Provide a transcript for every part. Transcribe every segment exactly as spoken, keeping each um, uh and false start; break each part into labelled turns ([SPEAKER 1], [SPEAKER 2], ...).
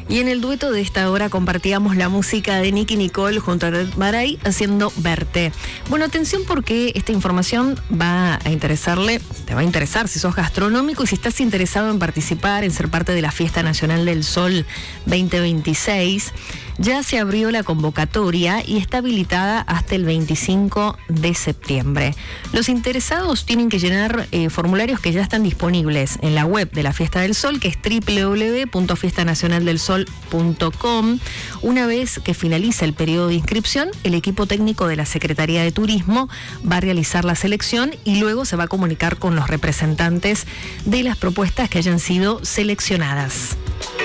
[SPEAKER 1] Y en el dueto de esta hora compartíamos la música de Nicky Nicole junto a Red Baray haciendo Verte. Bueno, atención porque esta información va a interesarle, te va a interesar si sos gastronómico y si estás interesado en participar, en ser parte de la Fiesta Nacional del Sol veinte veintiséis. Ya se abrió la convocatoria y está habilitada hasta el veinticinco de septiembre. Los interesados tienen que llenar eh, formularios que ya están disponibles en la web de la Fiesta del Sol, que es doble u doble u doble u punto fiesta nacional del sol punto com. Una vez que finaliza el periodo de inscripción, el equipo técnico de la Secretaría de Turismo va a realizar la selección y luego se va a comunicar con los representantes de las propuestas que hayan sido seleccionadas.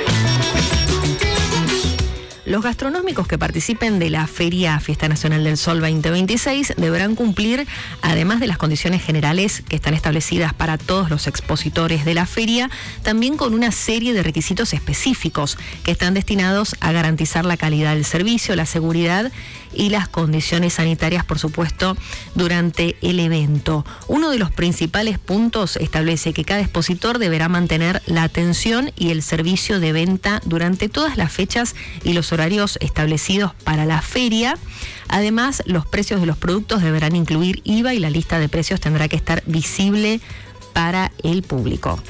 [SPEAKER 1] Los gastronómicos que participen de la Feria Fiesta Nacional del Sol veinte veintiséis deberán cumplir, además de las condiciones generales que están establecidas para todos los expositores de la feria, también con una serie de requisitos específicos que están destinados a garantizar la calidad del servicio, la seguridad y las condiciones sanitarias, por supuesto, durante el evento. Uno de los principales puntos establece que cada expositor deberá mantener la atención y el servicio de venta durante todas las fechas y los horarios establecidos para la feria. Además, los precios de los productos deberán incluir I V A y la lista de precios tendrá que estar visible para el público.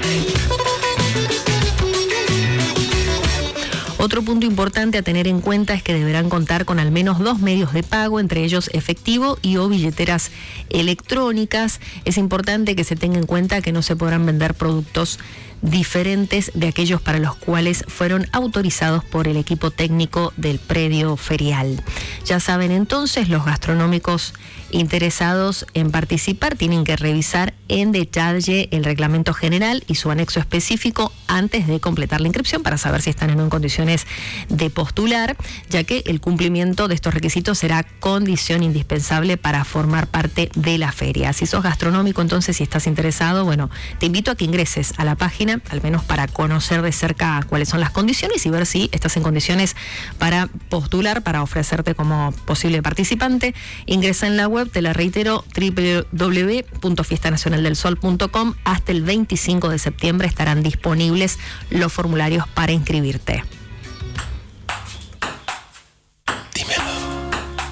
[SPEAKER 1] Otro punto importante a tener en cuenta es que deberán contar con al menos dos medios de pago, entre ellos efectivo y o billeteras electrónicas. Es importante que se tenga en cuenta que no se podrán vender productos diferentes de aquellos para los cuales fueron autorizados por el equipo técnico del predio ferial. Ya saben entonces, los gastronómicos interesados en participar tienen que revisar en detalle el reglamento general y su anexo específico antes de completar la inscripción para saber si están en condiciones de postular, ya que el cumplimiento de estos requisitos será condición indispensable para formar parte de la feria. Si sos gastronómico, entonces, si estás interesado, bueno, te invito a que ingreses a la página, al menos para conocer de cerca cuáles son las condiciones y ver si estás en condiciones para postular, para ofrecerte como posible participante. Ingresa en la web, te la reitero, doble u doble u doble u punto fiesta nacional del sol punto com. Hasta el veinticinco de septiembre estarán disponibles los formularios para inscribirte.